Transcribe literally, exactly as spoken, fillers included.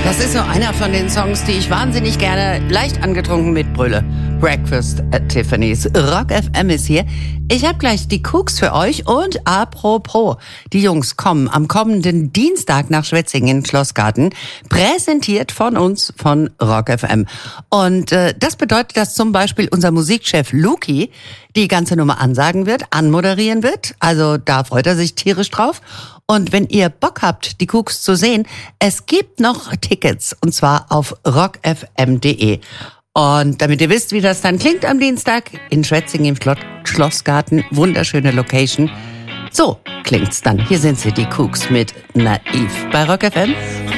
Das ist so einer von den Songs, die ich wahnsinnig gerne leicht angetrunken mitbrülle. Breakfast at Tiffany's. Rock F M ist hier. Ich habe gleich die Cooks für euch und apropos, die Jungs kommen am kommenden Dienstag nach Schwetzingen in Schlossgarten, präsentiert von uns von Rock F M. Und äh, das bedeutet, dass zum Beispiel unser Musikchef Luki die ganze Nummer ansagen wird, anmoderieren wird. Also da freut er sich tierisch drauf. Und wenn ihr Bock habt, die Cooks zu sehen, es gibt noch Tickets, und zwar auf rock f m punkt d e. Und damit ihr wisst, wie das dann klingt am Dienstag in Schwetzingen im Schlo- Schlossgarten, wunderschöne Location. So klingt's dann. Hier sind sie, die Cooks mit Naiv bei Rock F M.